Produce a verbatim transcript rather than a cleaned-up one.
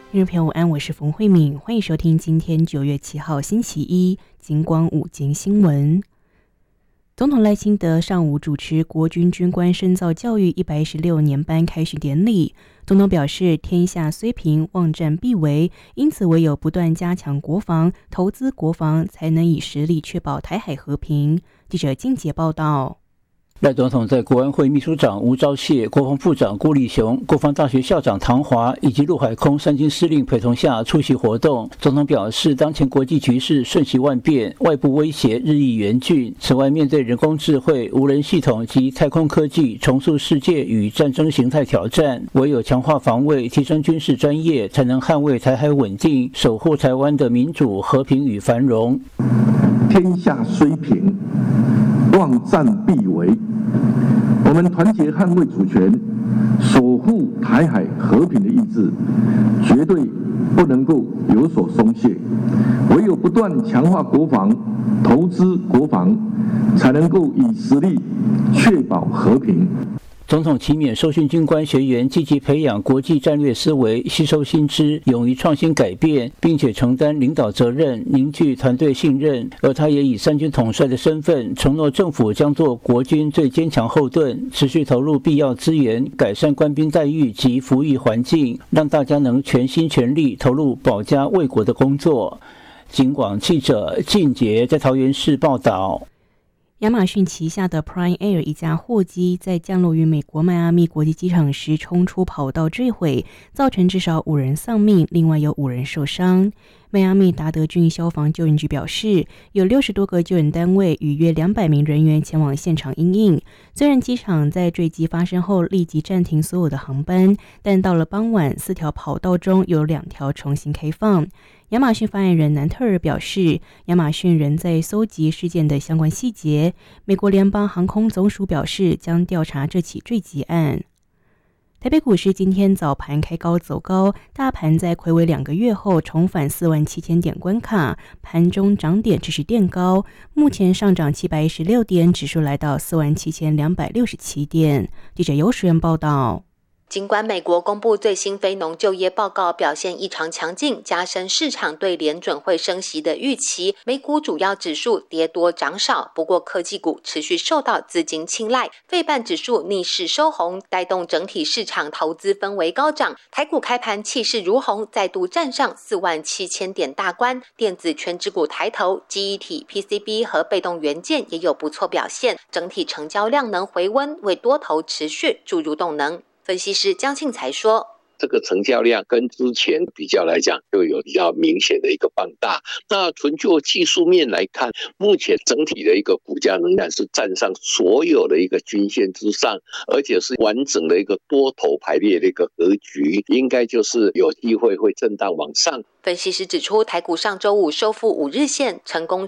听众朋友午安，我是冯慧敏，欢迎收听今天九月七号星期一金光午间新闻。总统赖清德上午主持国军军官深造教育一百一十六年班开训典礼。总统表示，天下虽平，望战必危，因此唯有不断加强国防、投资国防，才能以实力确保台海和平。记者金杰报道。 赖总统在国安会秘书长吴钊燮、国防部长郭立雄、国防大学校长唐华以及陆海空三军司令陪同下出席活动。总统表示，当前国际局势瞬息万变，外部威胁日益严峻。此外，面对人工智慧、无人系统及太空科技重塑世界与战争形态挑战，唯有强化防卫、提升军事专业，才能捍卫台海稳定，守护台湾的民主、和平与繁荣。 天下虽平，望战必危。我们团结捍卫主权，守护台海和平的意志，绝对不能够有所松懈。唯有不断强化国防、投资国防，才能够以实力确保和平。 总统期勉受训军官学员积极培养国际战略思维，吸收新知，勇于创新改变，并且承担领导责任，凝聚团队信任。而他也以三军统帅的身份，承诺政府将做国军最坚强后盾，持续投入必要资源，改善官兵待遇及服役环境，让大家能全心全力投入保家卫国的工作。警广记者靳杰在桃园市报道。 亚马逊旗下的 Prime Air 一架货机在降落于美国迈阿密国际机场时冲出跑道坠毁，造成至少五人丧命，另外有五人受伤。迈阿密达德郡消防救援局表示，有六十多个救援单位与约两百名人员前往现场因应。虽然机场在坠机发生后立即暂停所有的航班，但到了傍晚，四条跑道中有两条重新开放。亚马逊发言人南特尔表示，亚马逊仍在搜集事件的相关细节。美国联邦航空总署表示，将调查这起坠机案。台北股市今天早盘开高走高，大盘在睽违两个月后重返四万七千点关卡，盘中涨点持续垫高，目前上涨七百一十六点，指数来到四万七千两百六十七点。记者尤时源报道。 尽管美国公布最新非农就业报告表现异常强劲，加深市场对联准会升息的预期，美股主要指数跌多涨少，不过科技股持续受到资金青睐，费半指数逆势收红，带动整体市场投资氛围高涨。台股开盘气势如虹，再度站上四万七千点大关，电子全指股抬头，记忆体、P C B 和被动元件也有不错表现，整体成交量能回温，为多头持续注入动能。分析师江庆才说， 这个成交量跟之前比较来讲，就有比较明显的一个放大。那纯就技术面来看，目前整体的一个股价仍然是站上所有的一个均线之上，而且是完整的一个多头排列的一个格局，应该就是有机会会震荡往上。 分析师指出，台股上周五收复五日线，成功